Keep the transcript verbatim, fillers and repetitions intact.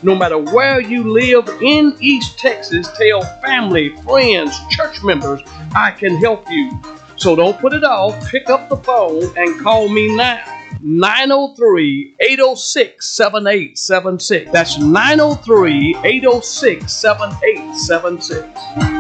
No matter where you live in East Texas, tell family, friends, church members, I can help you. So don't put it off. Pick up the phone and call me now. nine oh three, eight oh six, seven eight seven six. That's nine oh three, eight oh six, seven eight seven six.